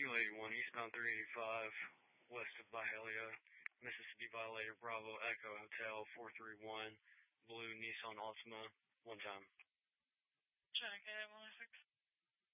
Q81, eastbound 385, west of Byhalia, Mississippi Violator, Bravo, Echo, Hotel, 431, blue Nissan Altima, one time. Jack 816.